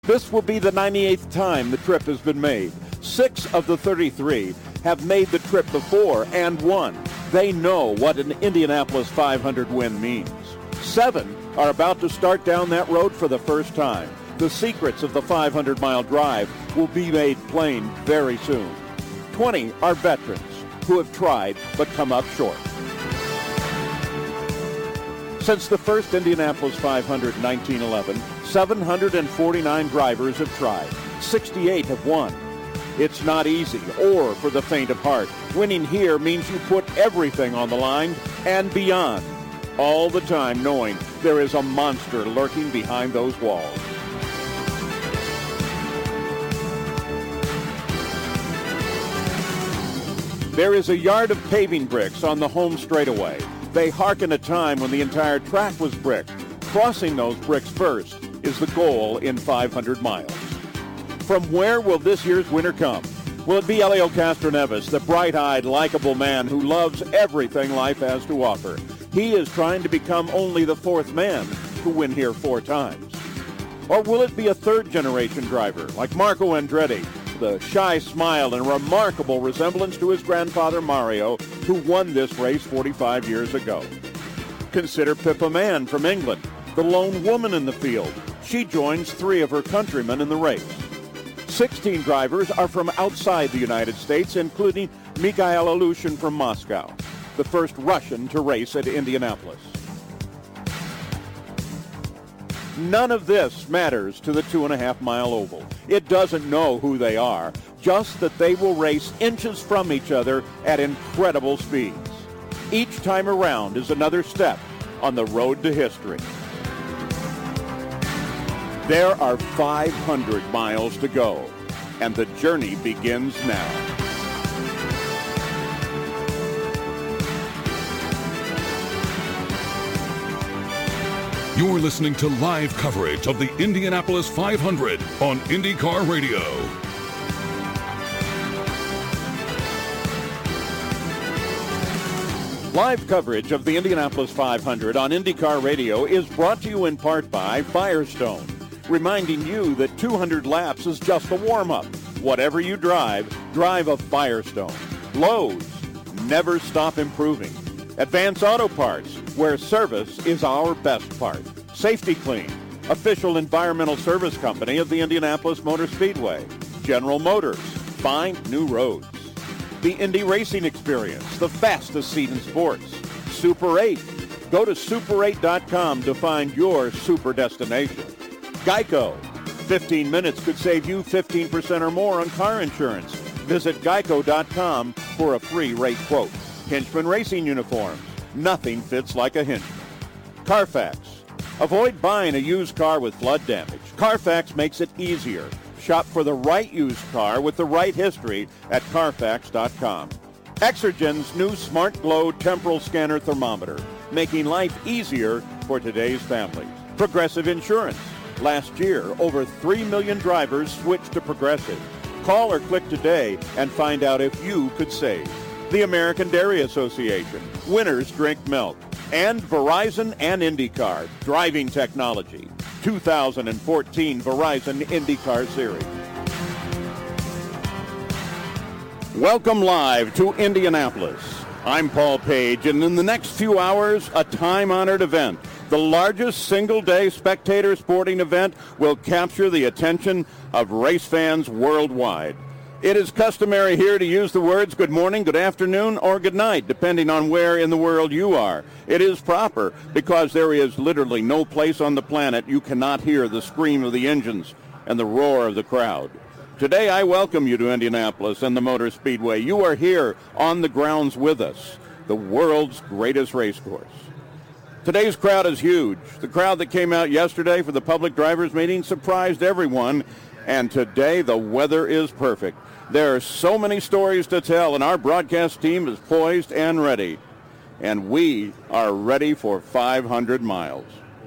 This will be the 98th time the trip has been made. 6 of the 33 have made the trip before and won. They know what an Indianapolis 500 win means. 7 are about to start down that road for the first time. The secrets of the 500-mile drive will be made plain very soon. 20 are veterans who have tried but come up short. Since the first Indianapolis 500 in 1911, 749 drivers have tried. 68 have won. It's not easy or for the faint of heart. Winning here means you put everything on the line and beyond, all the time knowing there is a monster lurking behind those walls. There is a yard of paving bricks on the home straightaway. They harken a time when the entire track was brick. Crossing those bricks first is the goal in 500 miles. From where will this year's winner come? Will it be Helio Castroneves, the bright-eyed, likable man who loves everything life has to offer? He is trying to become only the 4th man to win here 4 times. Or will it be a third-generation driver like Marco Andretti, the shy smile and remarkable resemblance to his grandfather Mario, who won this race 45 years ago? Consider Pippa Mann from England, the lone woman in the field. She joins 3 of her countrymen in the race. 16 drivers are from outside the United States, including Mikhail Alushin from Moscow, the first Russian to race at Indianapolis. None of this matters to the 2.5-mile oval. It doesn't know who they are, just that they will race inches from each other at incredible speeds. Each time around is another step on the road to history. There are 500 miles to go, and the journey begins now. You're listening to live coverage of the Indianapolis 500 on IndyCar Radio. Live coverage of the Indianapolis 500 on IndyCar Radio is brought to you in part by Firestone, reminding you that 200 laps is just a warm-up. Whatever you drive, drive a Firestone. Lowe's, never stop improving. Advance Auto Parts, where service is our best part. Safety Clean, official environmental service company of the Indianapolis Motor Speedway. General Motors, find new roads. The Indy Racing Experience, the fastest seat in sports. Super 8, go to super8.com to find your super destination. Geico, 15 minutes could save you 15% or more on car insurance. Visit geico.com for a free rate quote. Hinchman Racing Uniforms, nothing fits like a Hinchman. Carfax, avoid buying a used car with flood damage. Carfax makes it easier. Shop for the right used car with the right history at Carfax.com. Exergen's new Smart Glow temporal scanner thermometer, making life easier for today's families. Progressive Insurance. Last year, over 3 million drivers switched to Progressive. Call or click today and find out if you could save. The American Dairy Association. Winners drink milk. And Verizon and IndyCar. Driving technology. 2014 Verizon IndyCar Series. Welcome live to Indianapolis. I'm Paul Page, and in the next few hours, a time-honored event. The largest single-day spectator sporting event will capture the attention of race fans worldwide. It is customary here to use the words good morning, good afternoon, or good night, depending on where in the world you are. It is proper because there is literally no place on the planet you cannot hear the scream of the engines and the roar of the crowd. Today, I welcome you to Indianapolis and the Motor Speedway. You are here on the grounds with us, the world's greatest race course. Today's crowd is huge. The crowd that came out yesterday for the public drivers meeting surprised everyone, and today the weather is perfect. There are so many stories to tell, and our broadcast team is poised and ready. And we are ready for 500 miles.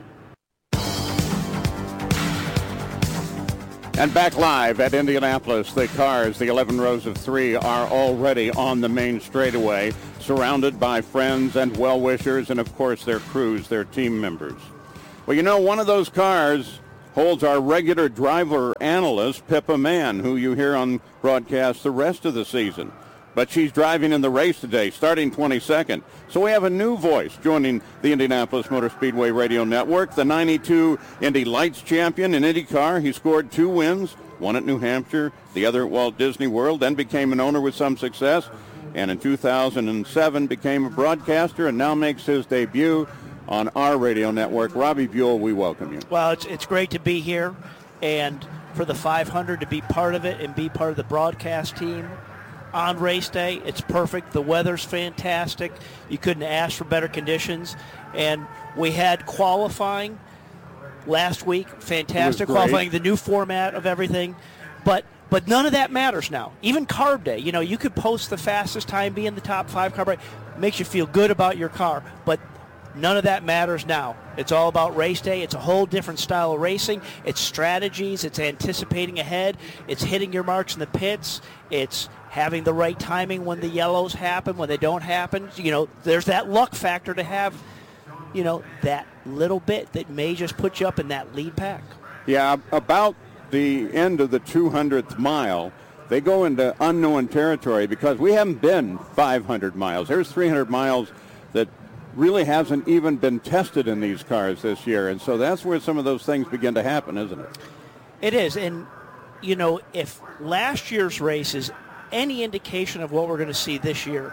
And back live at Indianapolis, the cars, the 11 rows of 3, are already on the main straightaway, surrounded by friends and well-wishers and, of course, their crews, their team members. Well, you know, one of those cars holds our regular driver analyst, Pippa Mann, who you hear on broadcast the rest of the season. But she's driving in the race today, starting 22nd. So we have a new voice joining the Indianapolis Motor Speedway Radio Network, the 92 Indy Lights champion in IndyCar. He scored 2 wins, one at New Hampshire, the other at Walt Disney World, then became an owner with some success, and in 2007 became a broadcaster and now makes his debut on our radio network. Robbie Buell, we welcome you. Well, it's great to be here, and for the 500 to be part of it and be part of the broadcast team on race day. It's perfect. The weather's fantastic. You couldn't ask for better conditions. And we had qualifying last week. Fantastic qualifying, the new format of everything. But none of that matters now. Even carb day. You know, you could post the fastest time, be in the top 5 carb day. Makes you feel good about your car. But none of that matters now. It's all about race day. It's a whole different style of racing. It's strategies. It's anticipating ahead. It's hitting your marks in the pits. It's having the right timing when the yellows happen, when they don't happen. You know, there's that luck factor to have, you know, that little bit that may just put you up in that lead pack. Yeah, about the end of the 200th mile, they go into unknown territory because we haven't been 500 miles. There's 300 miles that really hasn't even been tested in these cars this year. And so that's where some of those things begin to happen, isn't it? It is. And, you know, if last year's race is any indication of what we're going to see this year,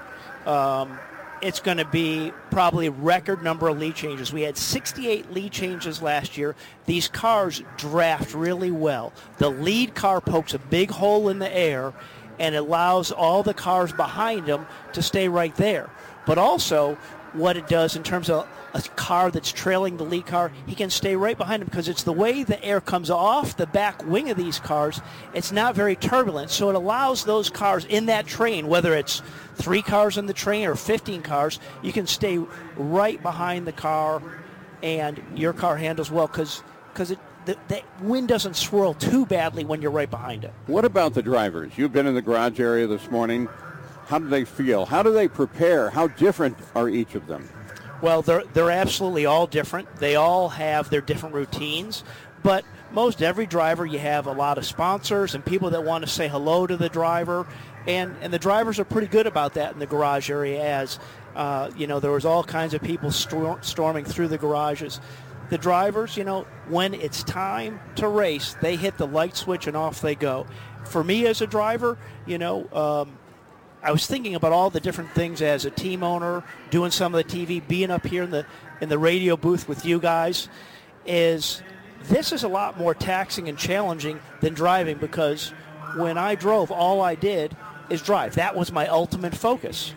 it's going to be probably a record number of lead changes. We had 68 lead changes last year. These cars draft really well. The lead car pokes a big hole in the air and allows all the cars behind them to stay right there. But also, what it does in terms of a car that's trailing the lead car, he can stay right behind him because it's the way the air comes off the back wing of these cars. It's not very turbulent, so it allows those cars in that train, whether it's 3 cars in the train or 15 cars, you can stay right behind the car and your car handles well because the wind doesn't swirl too badly when you're right behind it. What about the drivers? You've been in the garage area this morning. How do they feel? How do they prepare? How different are each of them? Well, they're absolutely all different. They all have their different routines. But most every driver, you have a lot of sponsors and people that want to say hello to the driver. And the drivers are pretty good about that in the garage area as, you know, there was all kinds of people storming through the garages. The drivers, you know, when it's time to race, they hit the light switch and off they go. For me as a driver, you know, I was thinking about all the different things as a team owner, doing some of the TV, being up here in the radio booth with you guys. This is a lot more taxing and challenging than driving because when I drove, all I did is drive. That was my ultimate focus.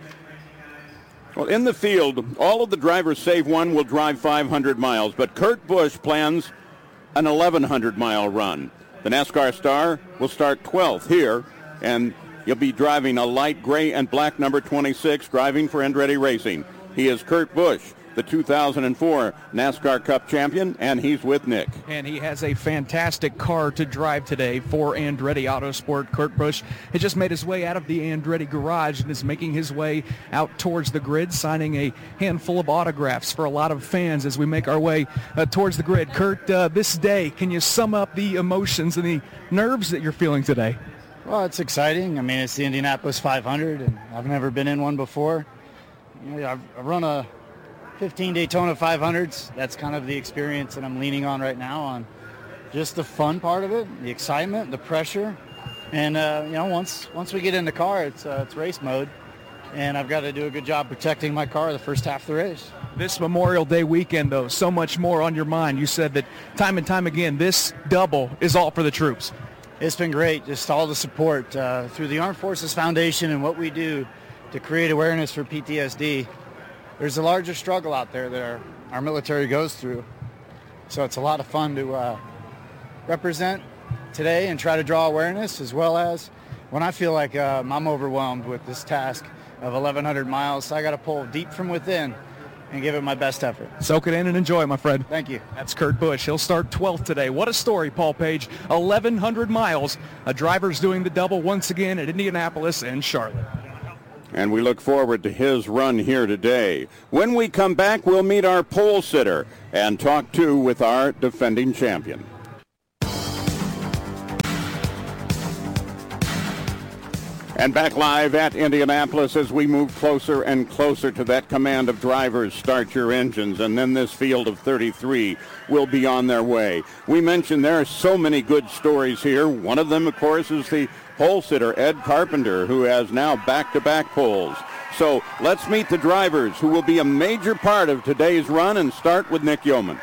Well, in the field, all of the drivers save one will drive 500 miles, but Kurt Busch plans an 1,100-mile run. The NASCAR star will start 12th here, and you'll be driving a light gray and black number 26, driving for Andretti Racing. He is Kurt Busch, the 2004 NASCAR Cup champion, and he's with Nick. And he has a fantastic car to drive today for Andretti Autosport. Kurt Busch has just made his way out of the Andretti garage and is making his way out towards the grid, signing a handful of autographs for a lot of fans as we make our way towards the grid. Kurt, this day, can you sum up the emotions and the nerves that you're feeling today? Well, it's exciting. I mean, it's the Indianapolis 500, and I've never been in one before. You know, I've run a 15 Daytona 500s. That's kind of the experience that I'm leaning on right now, on just the fun part of it, the excitement, the pressure. And, you know, once we get in the car, it's race mode, and I've got to do a good job protecting my car the first half of the race. This Memorial Day weekend, though, so much more on your mind. You said that time and time again, this double is all for the troops. It's been great, just all the support through the Armed Forces Foundation and what we do to create awareness for PTSD. There's a larger struggle out there that our military goes through. So it's a lot of fun to represent today and try to draw awareness, as well as when I feel like I'm overwhelmed with this task of 1,100 miles. So I got to pull deep from within and give it my best effort. Soak it in and enjoy, my friend. Thank you. That's Kurt Busch. He'll start 12th today. What a story, Paul Page. 1,100 miles. A driver's doing the double once again at Indianapolis and Charlotte. And we look forward to his run here today. When we come back, we'll meet our pole sitter and talk with our defending champion. And back live at Indianapolis as we move closer and closer to that command of drivers, start your engines, and then this field of 33 will be on their way. We mentioned there are so many good stories here. One of them, of course, is the pole sitter, Ed Carpenter, who has now back-to-back poles. So let's meet the drivers who will be a major part of today's run, and start with Nick Yeoman.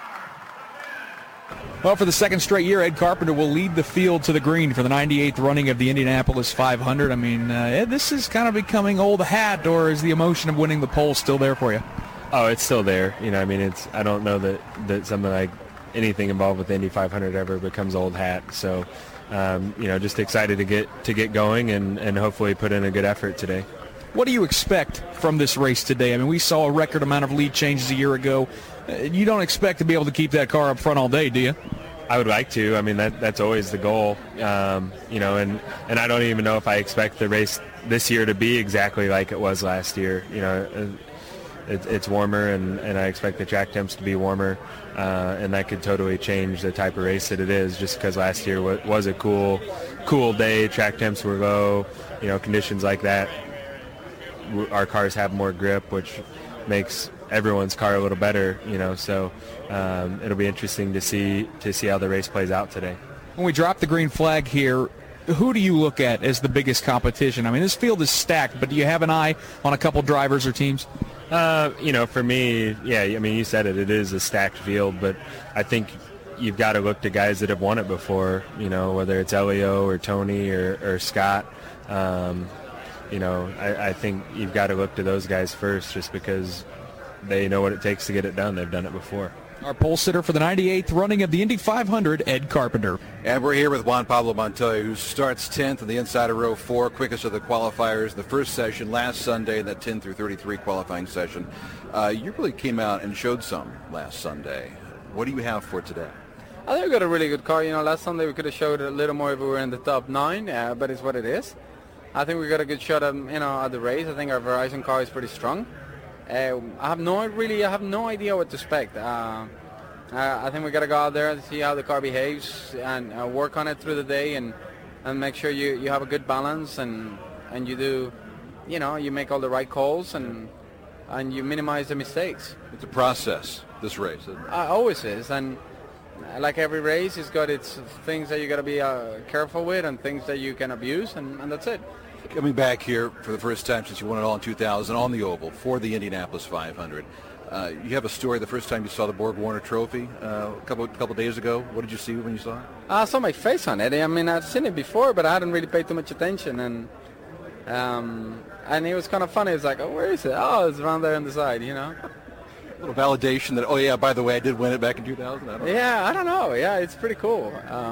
Well, for the second straight year, Ed Carpenter will lead the field to the green for the 98th running of the Indianapolis 500. I mean, Ed, this is kind of becoming old hat, or is the emotion of winning the pole still there for you? Oh, it's still there. You know, I mean, I don't know that something like anything involved with the Indy 500 ever becomes old hat. So, you know, just excited to get going and hopefully put in a good effort today. What do you expect from this race today? I mean, we saw a record amount of lead changes a year ago. You don't expect to be able to keep that car up front all day, do you? I would like to. I mean, that's always the goal. You know, and I don't even know if I expect the race this year to be exactly like it was last year. You know, it's warmer, and I expect the track temps to be warmer, and that could totally change the type of race that it is, just because last year was a cool day. Track temps were low. You know, conditions like that. Our cars have more grip, which makes everyone's car a little better, you know, so it'll be interesting to see how the race plays out today. When we drop the green flag here, who do you look at as the biggest competition? I mean, this field is stacked, but do you have an eye on a couple drivers or teams? You know, for me, yeah, I mean, you said it is a stacked field, but I think you've got to look to guys that have won it before, you know, whether it's Elio or Tony or Scott. You know, I think you've got to look to those guys first, just because they know what it takes to get it done. They've done it before. Our pole sitter for the 98th running of the Indy 500, Ed Carpenter. And we're here with Juan Pablo Montoya, who starts 10th in the inside of row 4, quickest of the qualifiers. The first session last Sunday, that 10 through 33 qualifying session. You really came out and showed some last Sunday. What do you have for today? I think we got a really good car. You know, last Sunday we could have showed a little more if we were in the top 9, but it's what it is. I think we got a good shot at, you know, at the race. I think our Verizon car is pretty strong. I have no idea what to expect. I think we got to go out there and see how the car behaves and work on it through the day and make sure you have a good balance and you do, you know, you make all the right calls and you minimize the mistakes. It's a process, this race, isn't it? Always is, and like every race, it's got its things that you got to be careful with and things that you can abuse, and that's it. Coming back here for the first time since you won it all in 2000 on the Oval for the Indianapolis 500. You have a story the first time you saw the Borg Warner Trophy a couple days ago. What did you see when you saw it? I saw my face on it. I mean, I've seen it before, but I hadn't really paid too much attention. And it was kind of funny. It's like, oh, where is it? Oh, it's around there on the side, you know. A little validation that, oh, yeah, by the way, I did win it back in 2000. I don't know. Yeah, it's pretty cool.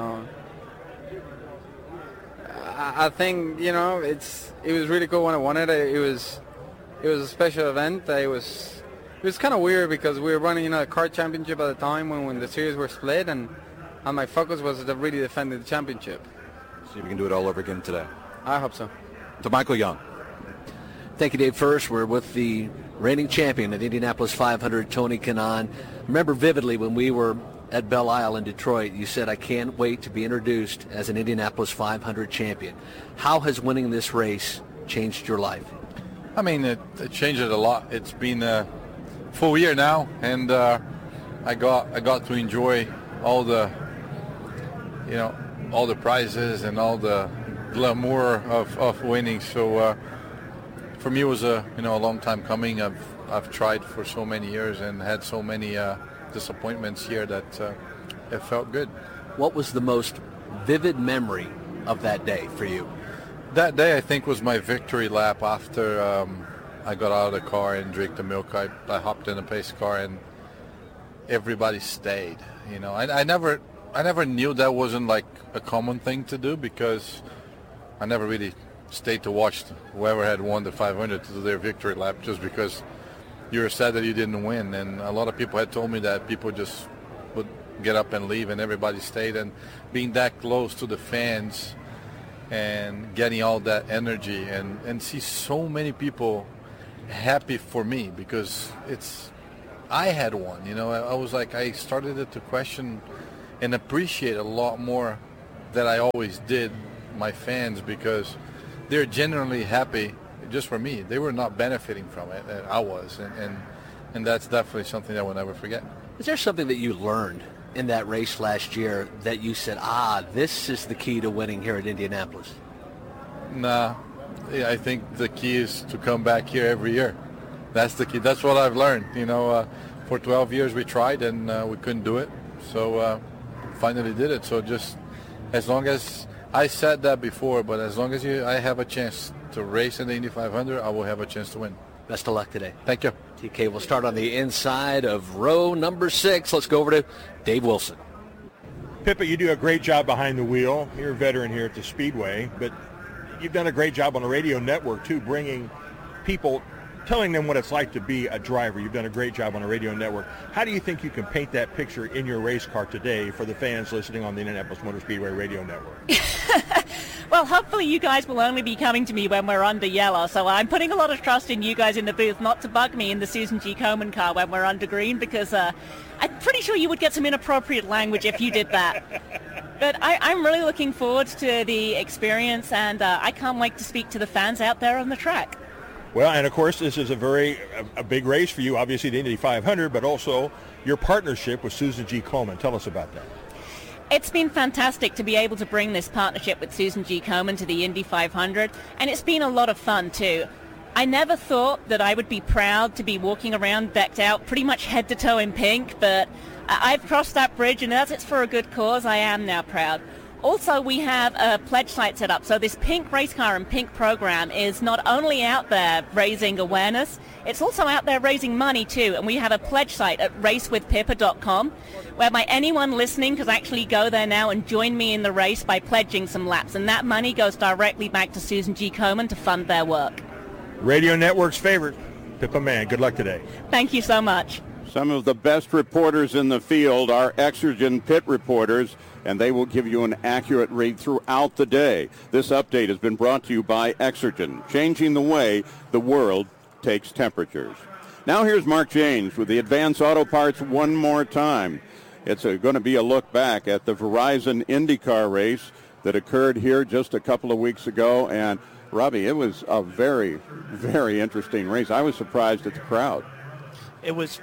I think, you know, it was really cool when I won it. It was a special event. It was kind of weird because we were running, you know, a car championship at the time when the series were split, and my focus was to really defend the championship. See if we can do it all over again today. I hope so. To Michael Young. Thank you, Dave. First, we're with the reigning champion of the Indianapolis 500, Tony Kanaan. Remember vividly when we were at Belle Isle in Detroit, you said, I can't wait to be introduced as an Indianapolis 500 champion. How has winning this race changed your life? I mean, it changed it a lot. It's been a full year now, and I got to enjoy all the, you know, all the prizes and all the glamour of winning. So for me, it was a long time coming. I've tried for so many years and had so many disappointments here that it felt good. What was the most vivid memory of that day for you? That day, I think, was my victory lap after I got out of the car and drank the milk. I hopped in a pace car and everybody stayed. You know, I never knew that wasn't like a common thing to do, because I never really stayed to watch whoever had won the 500 to do their victory lap, just because you were sad that you didn't win. And a lot of people had told me that people just would get up and leave, and everybody stayed. And being that close to the fans and getting all that energy and see so many people happy for me, because I had won. You know, I was like, I started to question and appreciate a lot more that I always did my fans, because they're genuinely happy. Just for me, they were not benefiting from it. I was, and that's definitely something I will never forget. Is there something that you learned in that race last year that you said, this is the key to winning here at Indianapolis? Nah, I think the key is to come back here every year. That's the key. That's what I've learned. For 12 years we tried and we couldn't do it. So finally did it. So just as long as I said that before, but as long as I have a chance to race in the Indy 500, I will have a chance to win. Best of luck today. Thank you. TK will start on the inside of row number 6. Let's go over to Dave Wilson. Pippa, you do a great job behind the wheel. You're a veteran here at the Speedway, but you've done a great job on the radio network, too, bringing people, telling them what it's like to be a driver. You've done a great job on the radio network. How do you think you can paint that picture in your race car today for the fans listening on the Indianapolis Motor Speedway radio network? Well, hopefully you guys will only be coming to me when we're under yellow, so I'm putting a lot of trust in you guys in the booth not to bug me in the Susan G. Komen car when we're under green, because I'm pretty sure you would get some inappropriate language if you did that. But I'm really looking forward to the experience, and I can't wait to speak to the fans out there on the track. Well, and of course, this is a big race for you, obviously the Indy 500, but also your partnership with Susan G. Komen. Tell us about that. It's been fantastic to be able to bring this partnership with Susan G. Komen to the Indy 500, and it's been a lot of fun too. I never thought that I would be proud to be walking around decked out pretty much head to toe in pink, but I've crossed that bridge, and as it's for a good cause, I am now proud. Also, we have a pledge site set up, so this pink race car and pink program is not only out there raising awareness, it's also out there raising money too, and we have a pledge site at racewithpippa.com, whereby anyone listening can actually go there now and join me in the race by pledging some laps, and that money goes directly back to Susan G. Komen to fund their work. Radio Network's favorite, Pippa Mann. Good luck today. Thank you so much. Some of the best reporters in the field are Exergen pit reporters, and they will give you an accurate read throughout the day. This update has been brought to you by Exergen, changing the way the world takes temperatures. Now here's Mark James with the Advance Auto Parts one more time. It's going to be a look back at the Verizon IndyCar race that occurred here just a couple of weeks ago. And, Robbie, it was a very, very interesting race. I was surprised at the crowd. It was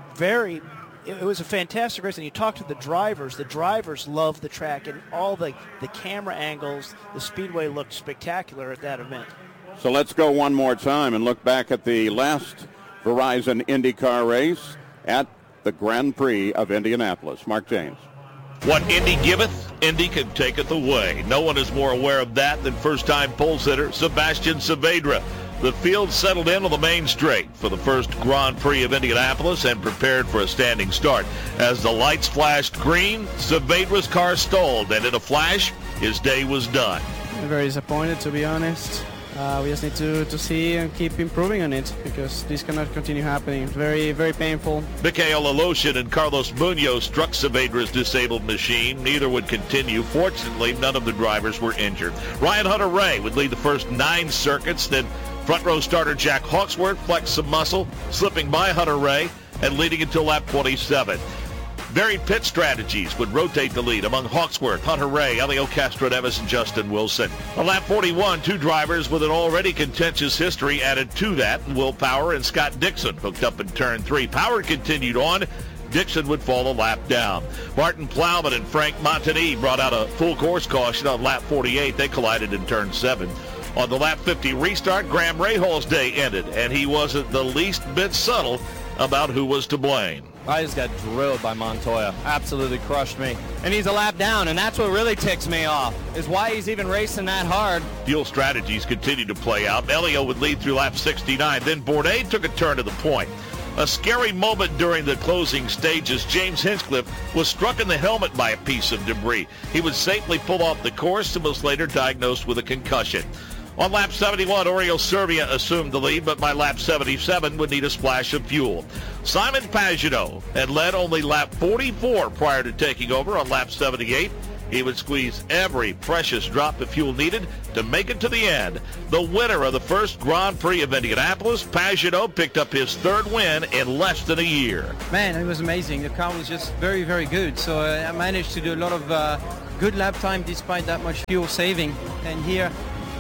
a fantastic race, and you talk to the drivers love the track, and all the camera angles, the Speedway looked spectacular at that event. So let's go one more time and look back at the last Verizon IndyCar race at the Grand Prix of Indianapolis. Mark James. What Indy giveth, Indy can taketh away. No one is more aware of that than first-time pole sitter Sebastian Saavedra. The field settled in on the main straight for the first Grand Prix of Indianapolis and prepared for a standing start. As the lights flashed green, Saavedra's car stalled, and in a flash, his day was done. I'm very disappointed, to be honest. We just need to see and keep improving on it, because this cannot continue happening. It's very, very painful. Mikhail Aleshin and Carlos Munoz struck Saavedra's disabled machine. Neither would continue. Fortunately, none of the drivers were injured. Ryan Hunter-Reay would lead the first 9 circuits, then front row starter Jack Hawksworth flexed some muscle, slipping by Hunter-Reay and leading until lap 27. Varied pit strategies would rotate the lead among Hawksworth, Hunter-Reay, Helio Castroneves, and Justin Wilson. On lap 41, 2 drivers with an already contentious history added to that. Will Power and Scott Dixon hooked up in turn 3. Power continued on. Dixon would fall a lap down. Martin Plowman and Frank Montagny brought out a full course caution on lap 48. They collided in turn 7. On the lap 50 restart, Graham Rahal's day ended, and he wasn't the least bit subtle about who was to blame. I just got drilled by Montoya. Absolutely crushed me. And he's a lap down, and that's what really ticks me off, is why he's even racing that hard. Fuel strategies continued to play out. Elio would lead through lap 69. Then Bourdais took a turn to the point. A scary moment during the closing stages. James Hinchcliffe was struck in the helmet by a piece of debris. He would safely pull off the course and was later diagnosed with a concussion. On lap 71, Oriol Servia assumed the lead, but by lap 77 would need a splash of fuel. Simon Pagenaud had led only lap 44 prior to taking over on lap 78. He would squeeze every precious drop of fuel needed to make it to the end. The winner of the first Grand Prix of Indianapolis, Pagenaud, picked up his 3rd win in less than a year. Man, it was amazing. The car was just very, very good. So I managed to do a lot of good lap time despite that much fuel saving. And here,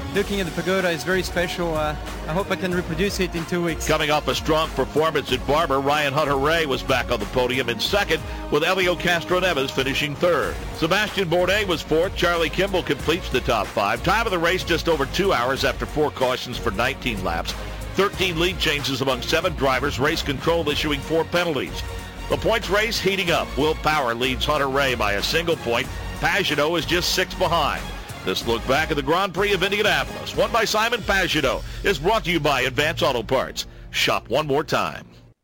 looking at the pagoda is very special. I hope I can reproduce it in 2 weeks. Coming off a strong performance at Barber, Ryan Hunter-Reay was back on the podium in second, with Helio Castroneves finishing third. Sebastian Bourdais was fourth. Charlie Kimball completes the top five. Time of the race just over 2 hours after 4 cautions for 19 laps. 13 lead changes among 7 drivers. Race control issuing 4 penalties. The points race heating up. Will Power leads Hunter-Reay by a single point. Pagenaud is just 6 behind. This look back at the Grand Prix of Indianapolis, won by Simon Pagenaud, is brought to you by Advance Auto Parts. Shop one more time.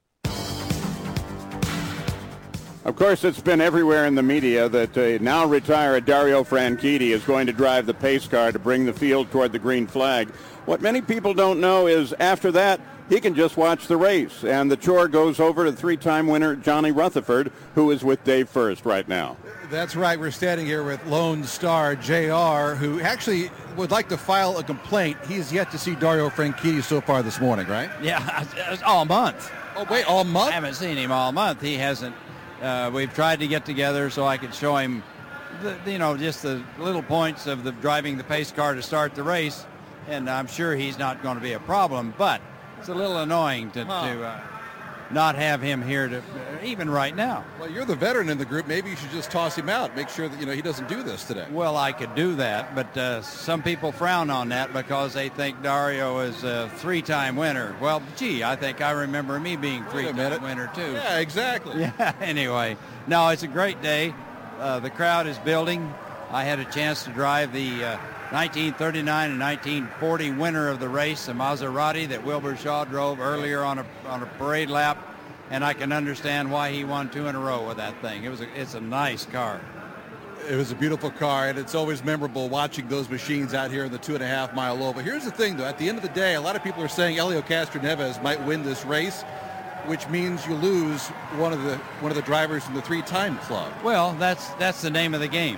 Of course, it's been everywhere in the media that now retired Dario Franchitti is going to drive the pace car to bring the field toward the green flag. What many people don't know is after that, he can just watch the race, and the chore goes over to 3-time winner Johnny Rutherford, who is with Dave First right now. That's right. We're standing here with Lone Star JR, who actually would like to file a complaint. He's yet to see Dario Franchitti so far this morning, right? Yeah, all month. Oh, wait, all month? I haven't seen him all month. He hasn't. We've tried to get together so I could show him, just the little points of the driving the pace car to start the race, and I'm sure he's not going to be a problem, but it's a little annoying to not have him here even right now. Well, you're the veteran in the group. Maybe you should just toss him out, make sure that he doesn't do this today. Well, I could do that, but some people frown on that because they think Dario is a 3-time winner. Well, gee, I think I remember me being 3-time winner too. Yeah, exactly. Yeah. Anyway, no, it's a great day. The crowd is building. I had a chance to drive the 1939 and 1940 winner of the race, the Maserati that Wilbur Shaw drove earlier on a parade lap, and I can understand why he won 2 in a row with that thing. It's a nice car. It was a beautiful car, and it's always memorable watching those machines out here in the 2.5-mile oval. Here's the thing, though. At the end of the day, a lot of people are saying Helio Castroneves might win this race, which means you lose one of the drivers in the 3-time club. Well, that's the name of the game.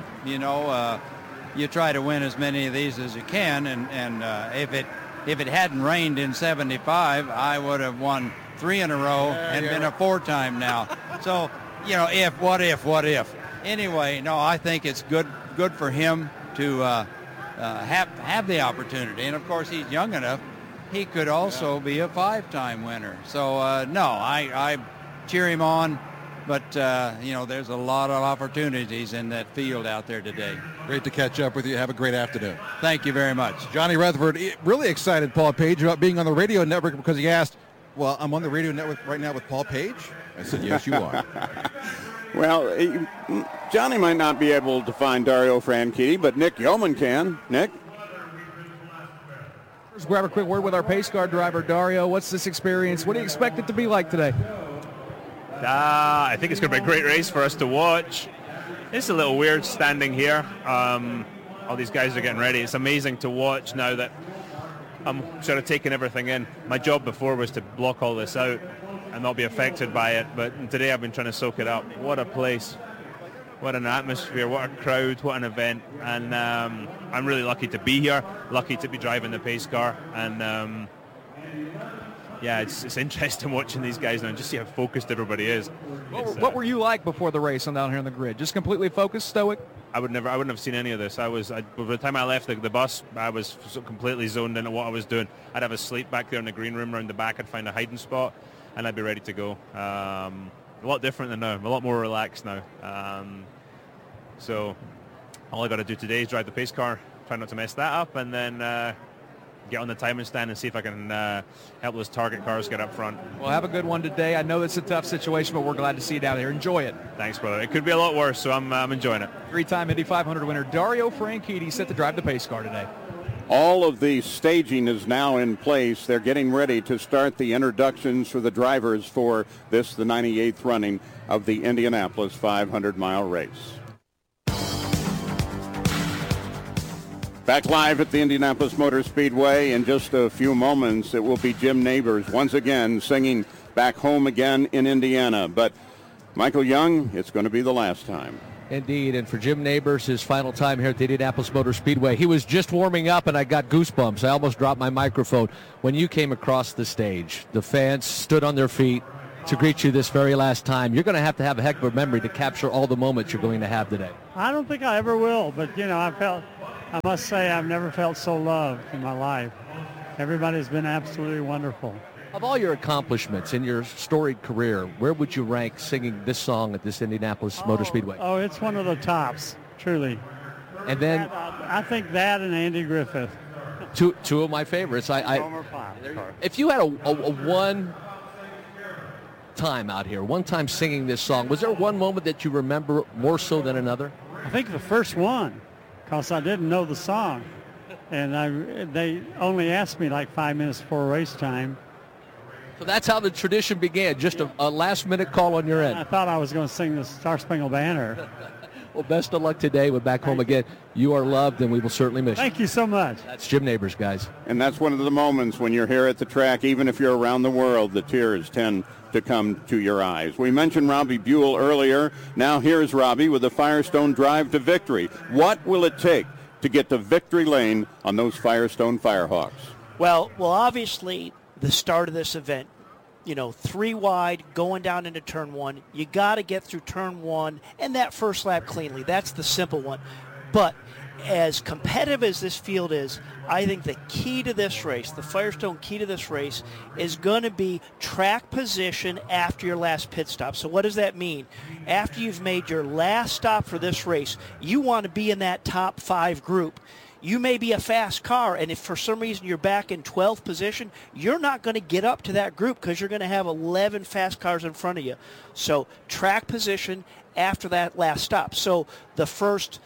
You try to win as many of these as you can, and if it hadn't rained in '75, I would have won 3 in a row and been a 4-time now. So, what if? Anyway, no, I think it's good for him to have the opportunity, and of course he's young enough. He could also be a 5-time winner. So I cheer him on. But, there's a lot of opportunities in that field out there today. Great to catch up with you. Have a great afternoon. Thank you very much. Johnny Rutherford, really excited, Paul Page, about being on the radio network because he asked, well, I'm on the radio network right now with Paul Page? I said, yes, you are. Well, Johnny might not be able to find Dario Franchitti, but Nick Yeoman can. Nick? Let's grab a quick word with our pace car driver, Dario. What's this experience? What do you expect it to be like today? I think it's going to be a great race for us to watch. It's a little weird standing here. All these guys are getting ready. It's amazing to watch now that I'm sort of taking everything in. My job before was to block all this out and not be affected by it, but today I've been trying to soak it up. What a place. What an atmosphere, what a crowd, what an event. And I'm really lucky to be here, lucky to be driving the pace car. And it's interesting watching these guys now and just see how focused everybody is. What were you like before the race and down here on the grid? Just completely focused, stoic? I wouldn't have seen any of this. By the time I left the bus, I was completely zoned into what I was doing. I'd have a sleep back there in the green room around the back. I'd find a hiding spot, and I'd be ready to go. A lot different than now. I'm a lot more relaxed now. So all I got to do today is drive the pace car, try not to mess that up, and then get on the timing stand and see if I can help those target cars get up front. Well, have a good one today. I know it's a tough situation, but we're glad to see you down here. Enjoy it. Thanks, brother. It could be a lot worse, so I'm enjoying it. 3-time Indy 500 winner Dario Franchitti set to drive the pace car today. All of the staging is now in place. They're getting ready to start the introductions for the drivers for the 98th running of the Indianapolis 500-mile race. Back live at the Indianapolis Motor Speedway in just a few moments. It will be Jim Nabors once again singing Back Home Again in Indiana. But Michael Young, it's going to be the last time. Indeed, and for Jim Nabors, his final time here at the Indianapolis Motor Speedway. He was just warming up, and I got goosebumps. I almost dropped my microphone when you came across the stage. The fans stood on their feet to greet you this very last time. You're going to have a heck of a memory to capture all the moments you're going to have today. I don't think I ever will, but, I felt I must say I've never felt so loved in my life. Everybody's been absolutely wonderful. Of all your accomplishments in your storied career, where would you rank singing this song at this Indianapolis Motor Speedway? Oh, it's one of the tops, truly. And then I think that and Andy Griffith. Two of my favorites. If you had a one time out here, one time singing this song, was there one moment that you remember more so than another? I think the first one, because I didn't know the song. And they only asked me like 5 minutes before race time. So that's how the tradition began, just a last-minute call on your end. I thought I was going to sing the Star Spangled Banner. Well, best of luck today with Back Home Again. You are loved, and we will certainly miss you. Thank you so much. That's Jim Neighbors, guys. And that's one of the moments when you're here at the track, even if you're around the world, the tears tend to come to your eyes. We mentioned Robbie Buell earlier. Now here's Robbie with the Firestone drive to victory. What will it take to get to victory lane on those Firestone Firehawks? Well, obviously, the start of this event, 3 wide, going down into turn 1. You got to get through turn 1 and that first lap cleanly. That's the simple one. But as competitive as this field is, I think the key to this race, the Firestone key to this race, is going to be track position after your last pit stop. So what does that mean? After you've made your last stop for this race, you want to be in that top 5 group. You may be a fast car, and if for some reason you're back in 12th position, you're not going to get up to that group because you're going to have 11 fast cars in front of you. So track position after that last stop. So the first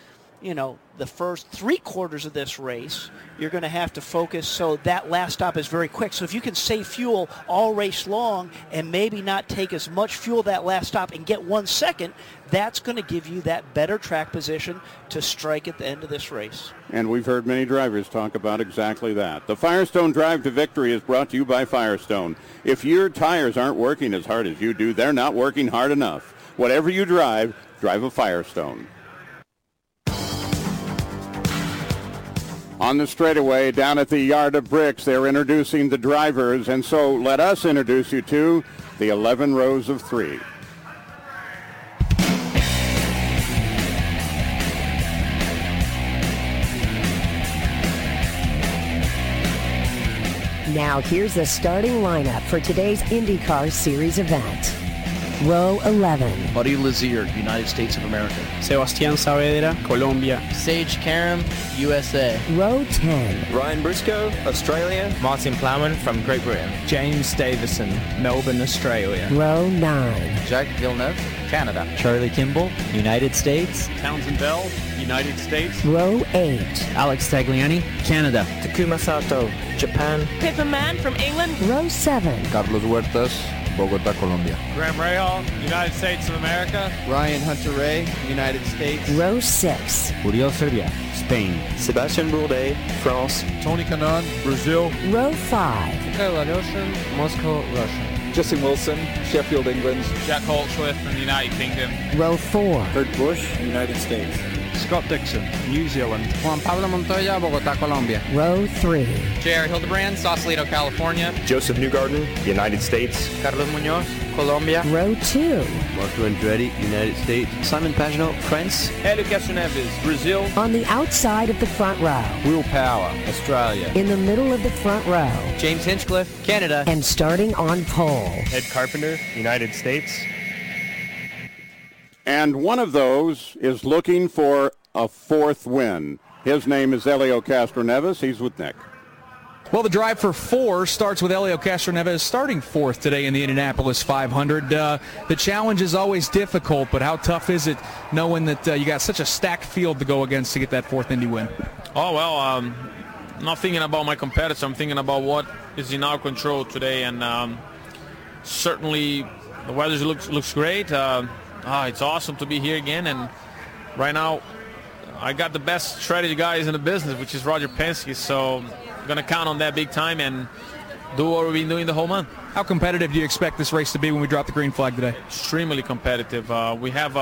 3 quarters of this race, you're going to have to focus so that last stop is very quick. So if you can save fuel all race long and maybe not take as much fuel that last stop and get 1 second, that's going to give you that better track position to strike at the end of this race. And we've heard many drivers talk about exactly that. The Firestone Drive to Victory is brought to you by Firestone. If your tires aren't working as hard as you do, they're not working hard enough. Whatever you drive a Firestone. On the straightaway down at the Yard of Bricks, they're introducing the drivers, and so let us introduce you to the 11 rows of 3. Now here's the starting lineup for today's IndyCar Series event. Row 11. Buddy Lazier, United States of America. Sebastián Saavedra, Colombia. Sage Karam, USA. Row 10. Ryan Briscoe, Australia. Martin Plowman from Great Britain. James Davison, Melbourne, Australia. Row 9. Jacques Villeneuve, Canada. Charlie Kimball, United States. Townsend Bell, United States. Row 8. Alex Tagliani, Canada. Takuma Sato, Japan. Pippa Mann from England. Row 7. Carlos Huertas, Bogotá, Colombia. Graham Rahal, United States of America. Ryan Hunter-Reay, United States. Row 6. Uriel Serbia, Spain. Sebastian Bourdais, France. Tony Kanaan, Brazil. Row 5. Mikhail Alyoshin, Moscow, Russia. Justin Wilson, Sheffield, England. Jack Holtsworth from the United Kingdom. Row 4. Kurt Busch, United States. Scott Dixon, New Zealand. Juan Pablo Montoya, Bogotá, Colombia. Row 3. J.R. Hildebrand, Sausalito, California. Joseph Newgarden, United States. Carlos Munoz, Colombia. Row 2. Marco Andretti, United States. Simon Pagenaud, France. Helio Castroneves, Brazil. On the outside of the front row. Will Power, Australia. In the middle of the front row. James Hinchcliffe, Canada. And starting on pole. Ed Carpenter, United States. And one of those is looking for a 4th win. His name is Helio Castroneves. He's with Nick. Well, the drive for 4 starts with Helio Castroneves starting 4th today in the Indianapolis 500. The challenge is always difficult, but how tough is it knowing that you got such a stacked field to go against to get that 4th Indy win? Oh, well, I'm not thinking about my competitor. I'm thinking about what is in our control today, and certainly the weather looks great. It's awesome to be here again, and right now I got the best strategy guys in the business, which is Roger Penske, so I'm going to count on that big time and do what we've been doing the whole month. How competitive do you expect this race to be when we drop the green flag today? Extremely competitive. We have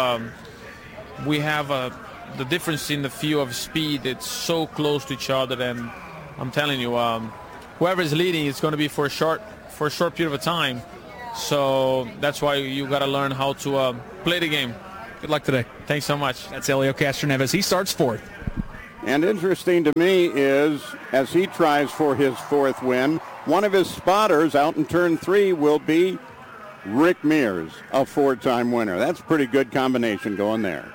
the difference in the field of speed. It's so close to each other, and I'm telling you, whoever is leading is going to be for a short period of time. So that's why you got to learn how to play the game. Good luck today. Thanks so much. That's Helio Castroneves. He starts 4th. And interesting to me is, as he tries for his fourth win, one of his spotters out in turn 3 will be Rick Mears, a 4-time winner. That's a pretty good combination going there.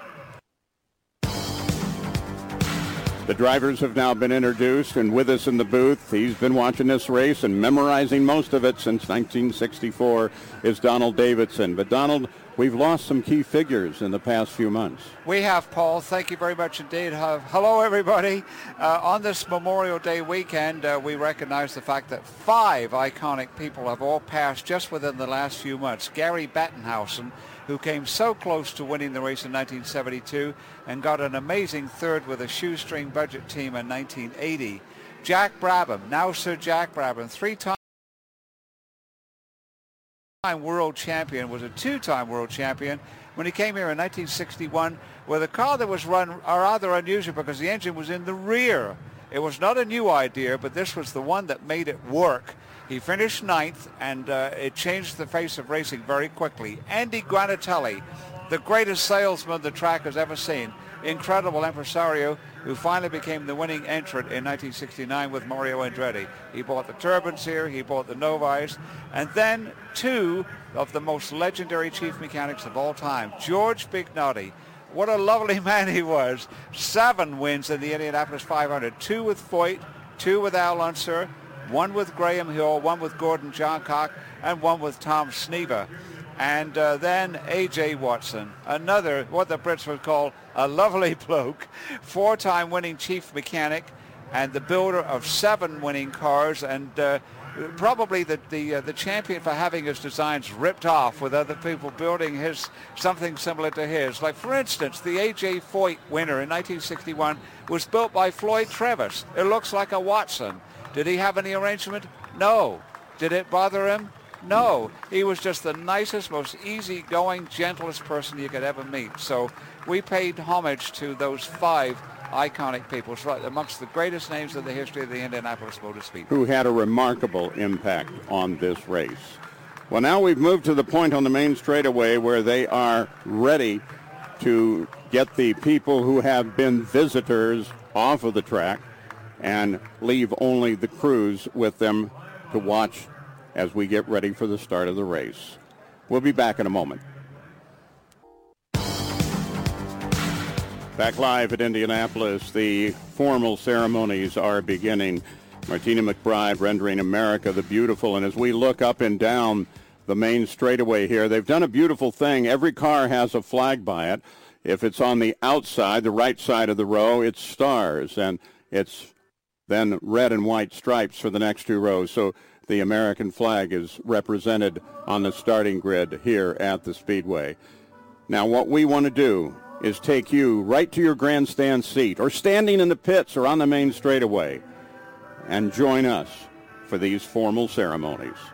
The drivers have now been introduced, and with us in the booth, he's been watching this race and memorizing most of it since 1964, is Donald Davidson. But Donald, we've lost some key figures in the past few months. We have, Paul. Thank you very much indeed. Hello, everybody. On this Memorial Day weekend, we recognize the fact that 5 iconic people have all passed just within the last few months. Gary Bettenhausen, who came so close to winning the race in 1972 and got an amazing third with a shoestring budget team in 1980. Jack Brabham, now Sir Jack Brabham, 3-time world champion, was a 2-time world champion when he came here in 1961 with a car that was run rather unusual because the engine was in the rear. It was not a new idea, but this was the one that made it work. He finished 9th, and it changed the face of racing very quickly. Andy Granatelli, the greatest salesman the track has ever seen. Incredible impresario who finally became the winning entrant in 1969 with Mario Andretti. He bought the turbines here, he bought the Novis, and then 2 of the most legendary chief mechanics of all time. George Bignotti. What a lovely man he was. 7 wins in the Indianapolis 500. 2 with Foyt, 2 with Al Unser, 1 with Graham Hill, 1 with Gordon Johncock, and 1 with Tom Sneva. And then A.J. Watson, another, what the Brits would call a lovely bloke, 4-time winning chief mechanic and the builder of 7 winning cars, and probably the champion for having his designs ripped off with other people building his something similar to his. Like, for instance, the A.J. Foyt winner in 1961 was built by Floyd Travis. It looks like a Watson. Did he have any arrangement? No. Did it bother him? No. He was just the nicest, most easygoing, gentlest person you could ever meet. So we paid homage to those 5 iconic people, right amongst the greatest names in the history of the Indianapolis Motor Speedway, who had a remarkable impact on this race. Well, now we've moved to the point on the main straightaway where they are ready to get the people who have been visitors off of the track and leave only the crews with them to watch as we get ready for the start of the race. We'll be back in a moment. Back live at Indianapolis, the formal ceremonies are beginning. Martina McBride rendering America the Beautiful. And as we look up and down the main straightaway here, they've done a beautiful thing. Every car has a flag by it. If it's on the outside, the right side of the row, it's stars. And it's then red and white stripes for the next 2 rows. So the American flag is represented on the starting grid here at the Speedway. Now what we want to do is take you right to your grandstand seat or standing in the pits or on the main straightaway and join us for these formal ceremonies.